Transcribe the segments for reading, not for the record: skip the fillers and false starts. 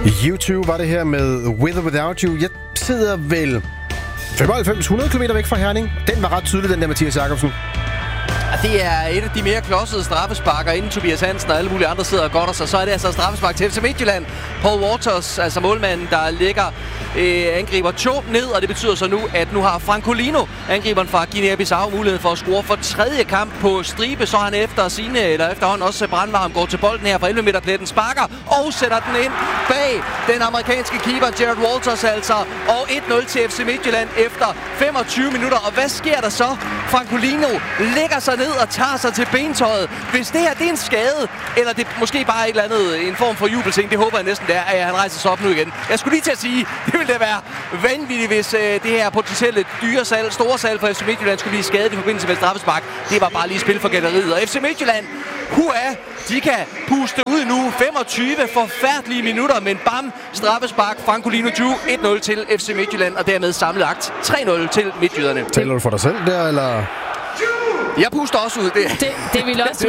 YouTube var det her med With or Without You. Jeg sidder vel 95-100 km væk fra Herning. Den var ret tydelig, den der Mathias Jakobsen. Det er et af de mere klodsede straffesparker, inden Tobias Hansen og alle mulige andre sidder og godter sig. Så er det altså straffespark til FC Midtjylland. Paul Waters, altså målmanden, der lægger angriber 2 ned, og det betyder så nu, at nu har Francolino, angriberen fra Guinea-Bissau, mulighed for at score for 3. kamp på stribe. Så han efterhånden også brandvarm går til bolden her fra 11 meter pletten, sparker og sætter den ind bag den amerikanske keeper Jared Walters altså. Og 1-0 til FC Midtjylland efter 25 minutter. Og hvad sker der så? Francolino lægger sig ned og tager sig til bentøjet. Hvis det her det er en skade, eller det er måske bare et eller andet, en form for jubelsing, det håber jeg næsten, det er, at han rejser sig op nu igen. Jeg skulle lige til at sige, det ville da være vanvittigt, hvis det her potentielle store salg for FC Midtjylland skulle blive skadet i forbindelse med straffespark. Det var bare lige spil for galleriet. Og FC Midtjylland, de kan puste ud nu. 25 forfærdelige minutter, men bam, straffespark. Francolino 1-0 til FC Midtjylland, og dermed samlet akt 3-0 til midtjyderne. Taler du for dig selv der, eller? Jeg puster også ud. Det vil også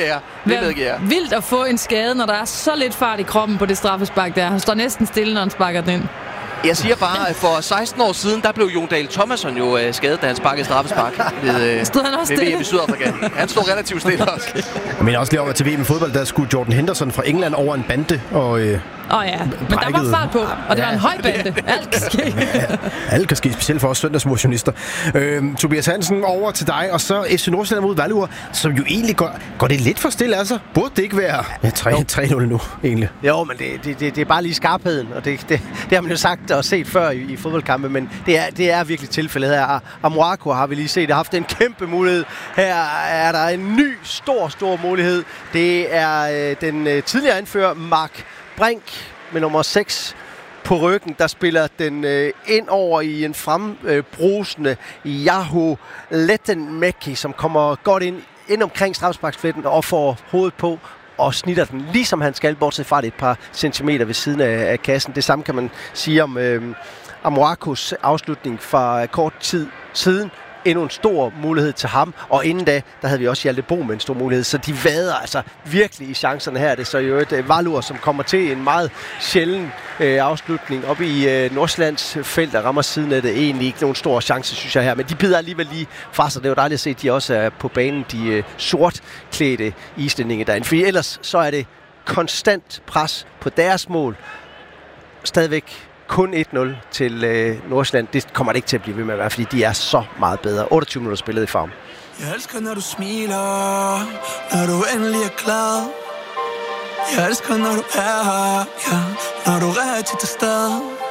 være vildt at få en skade, når der er så lidt fart i kroppen på det straffespark der. Han står næsten stille, når han sparker den ind. Jeg siger bare, at for 16 år siden, der blev Jon Dahl Thomasson jo skadet, da han sparkede straffespark stod han også ved VM i Sydafrika. Han stod relativt stille også. Jeg mener også lige over til VM i fodbold, der skulle Jordan Henderson fra England over en bande og ja, men der var fart på, og det var en høj bande. Alt kan ske. Alt kan ske, specielt for os søndagsmotionister. Tobias Hansen, over til dig, og så FC Nordsjælland mod Valur, som jo egentlig går det lidt for stille, altså. Burde det ikke være 3-0 nu, egentlig? Jo, men det er bare lige skarpheden, og det har man jo sagt og set før i fodboldkampe, men det er virkelig tilfældet her. Amoako har vi lige set, har haft en kæmpe mulighed. Her er der en ny, stor mulighed. Det er den tidligere anfører, Mark Brink, med nummer 6 på ryggen, der spiller den ind over i en frembrusende Yahoo Lettenmeki, som kommer godt ind omkring straffesparksfletten og får hovedet på og snitter den, ligesom han skal, bortset fra det et par centimeter ved siden af kassen. Det samme kan man sige om Amoakos afslutning fra kort tid siden. Endnu en stor mulighed til ham, og inden da, der havde vi også Hjalte Bo med en stor mulighed, så de vader altså virkelig i chancerne her. Det er så jo et Valur, som kommer til en meget sjælden afslutning op i Nordsjællands felt, der rammer siden af det. Egentlig ikke nogen stor chance, synes jeg her, men de bider alligevel lige fra sig. Det er jo dejligt at se, at de også er på banen, de sortklædte islændinge derinde, for ellers så er det konstant pres på deres mål. Stadigvæk kun 1-0 til Nordsjælland. Det kommer det ikke til at blive ved med at være, fordi de er så meget bedre. 28 minutter spillet i farm. Jeg elsker, når du smiler, når du endelig er glad. Jeg elsker, når du er her, ja, når du er rigtig til stede.